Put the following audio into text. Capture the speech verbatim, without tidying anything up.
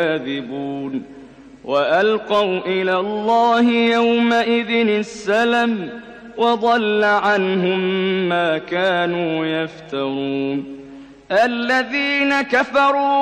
كاذبون وألقوا إلى الله يومئذ السلم وضل عنهم ما كانوا يفترون الذين كفروا